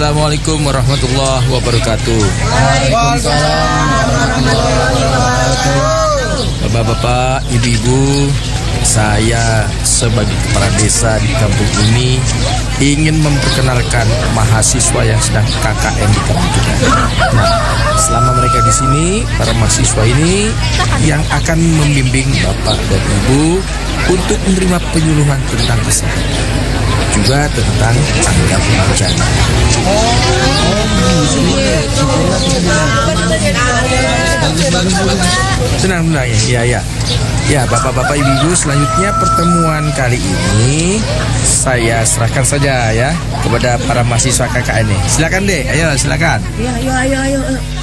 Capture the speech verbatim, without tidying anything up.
Assalamualaikum warahmatullahi wabarakatuh. Bapak-bapak, ibu-ibu, saya sebagai kepala desa di kampung ini ingin memperkenalkan mahasiswa yang sedang K K N di kampung kita. Nah, selama mereka di sini, para mahasiswa ini yang akan membimbing bapak dan ibu untuk menerima penyuluhan tentang kesehatan, juga tentang tanggap bencana. Tenang, tenang ya, ya, ya. Ya, bapak-bapak, ibu-ibu, selanjutnya pertemuan kali ini saya serahkan saja ya kepada para mahasiswa K K N ini. Silakan deh, ayo silakan. Ya, ayo, ayo, ayo.